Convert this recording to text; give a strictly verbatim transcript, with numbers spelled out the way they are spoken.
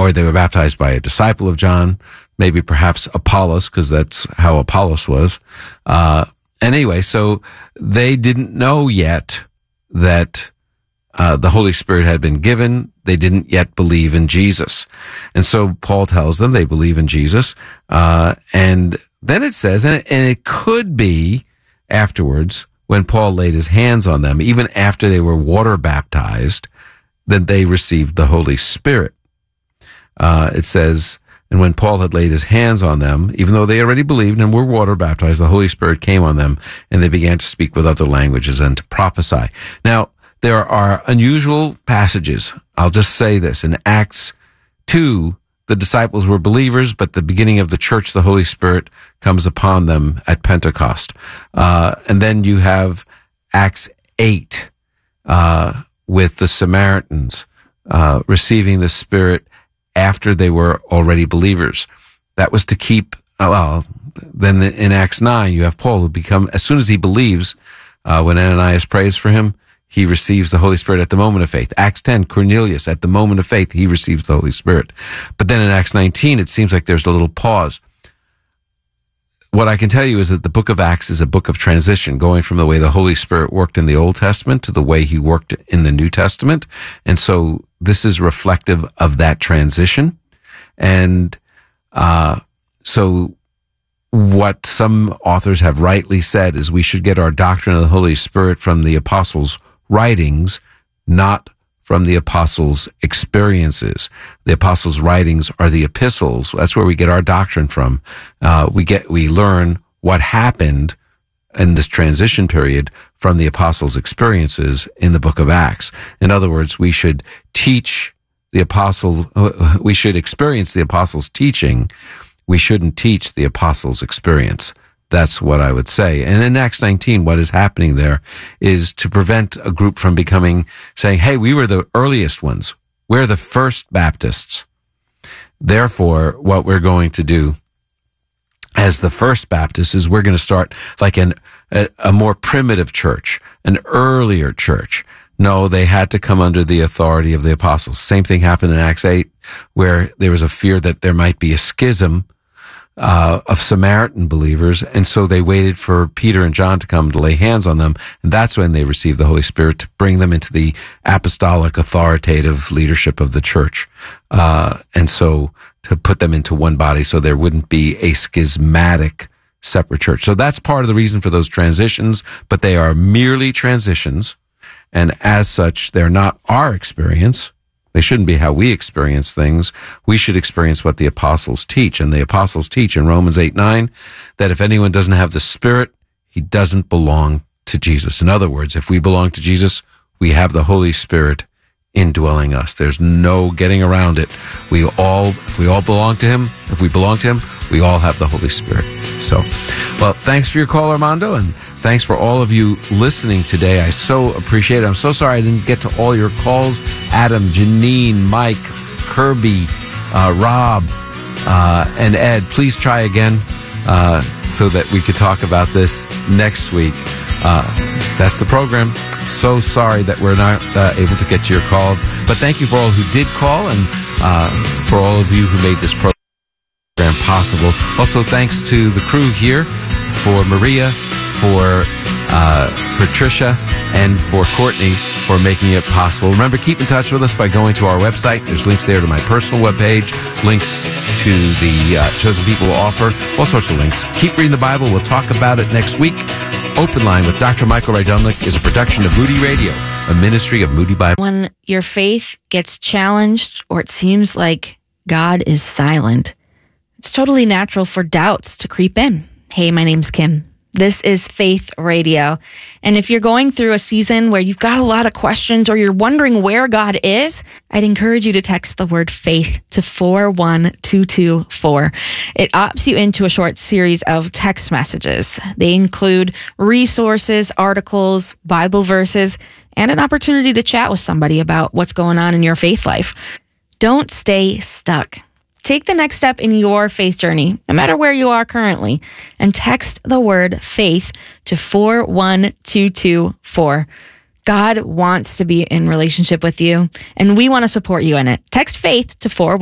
or they were baptized by a disciple of John, maybe perhaps Apollos, because that's how Apollos was. Uh, and anyway, so they didn't know yet that uh, the Holy Spirit had been given. They didn't yet believe in Jesus. And so Paul tells them they believe in Jesus. Uh, and then it says, and it, and it could be afterwards, when Paul laid his hands on them, even after they were water baptized, that they received the Holy Spirit. Uh, it says, and when Paul had laid his hands on them, even though they already believed and were water baptized, the Holy Spirit came on them, and they began to speak with other languages and to prophesy. Now, there are unusual passages. I'll just say this. In Acts two, the disciples were believers, but the beginning of the church, the Holy Spirit comes upon them at Pentecost. Uh, and then you have Acts eight, uh, with the Samaritans, uh, receiving the Spirit after they were already believers. That was to keep, well, then in Acts nine, you have Paul who become, as soon as he believes, uh, when Ananias prays for him, he receives the Holy Spirit at the moment of faith. Acts ten, Cornelius, at the moment of faith, he receives the Holy Spirit. But then in Acts nineteen, it seems like there's a little pause. What I can tell you is that the book of Acts is a book of transition, going from the way the Holy Spirit worked in the Old Testament to the way he worked in the New Testament. And so this is reflective of that transition. And uh, so what some authors have rightly said is we should get our doctrine of the Holy Spirit from the apostles' writings, not from the apostles' experiences. The apostles' writings are the epistles. That's where we get our doctrine from. Uh, we get, we learn what happened in this transition period from the apostles' experiences in the book of Acts. In other words, we should teach the apostles, we should experience the apostles' teaching. We shouldn't teach the apostles' experience. That's what I would say. And in Acts nineteen, what is happening there is to prevent a group from becoming, saying, hey, we were the earliest ones. We're the first Baptists. Therefore, what we're going to do as the first Baptists is we're going to start like an, a, a more primitive church, an earlier church. No, they had to come under the authority of the apostles. Same thing happened in Acts eight, where there was a fear that there might be a schism Uh, of Samaritan believers, and so they waited for Peter and John to come to lay hands on them, and that's when they received the Holy Spirit to bring them into the apostolic authoritative leadership of the church, uh, and so to put them into one body so there wouldn't be a schismatic separate church. So that's part of the reason for those transitions, but they are merely transitions, and as such, they're not our experience. They shouldn't be how we experience things. We should experience what the apostles teach. And the apostles teach in Romans eight nine that if anyone doesn't have the Spirit, he doesn't belong to Jesus. In other words, if we belong to Jesus, we have the Holy Spirit indwelling us. There's no getting around it. We all, if we all belong to him, if we belong to him, we all have the Holy Spirit. So, well, thanks for your call, Armando, and thanks for all of you listening today. I so appreciate it. I'm so sorry I didn't get to all your calls. Adam, Janine, Mike, Kirby, uh, Rob, uh, and Ed. Please try again uh, so that we could talk about this next week. Uh, that's the program. So sorry that we're not uh, able to get to your calls. But thank you for all who did call and uh, for all of you who made this program possible. Also, thanks to the crew here, for Maria, for uh, for Tricia, and for Courtney for making it possible. Remember, keep in touch with us by going to our website. There's links there to my personal webpage, links to the uh, Chosen People offer, all sorts of links. Keep reading the Bible. We'll talk about it next week. Open Line with Doctor Michael Rydelnik is a production of Moody Radio, a ministry of Moody Bible. When your faith gets challenged or it seems like God is silent, it's totally natural for doubts to creep in. Hey, my name's Kim. This is Faith Radio. And if you're going through a season where you've got a lot of questions or you're wondering where God is, I'd encourage you to text the word faith to four one two two four. It opts you into a short series of text messages. They include resources, articles, Bible verses, and an opportunity to chat with somebody about what's going on in your faith life. Don't stay stuck. Take the next step in your faith journey, no matter where you are currently, and text the word faith to four one two two four. God wants to be in relationship with you, and we want to support you in it. Text faith to four one two two four.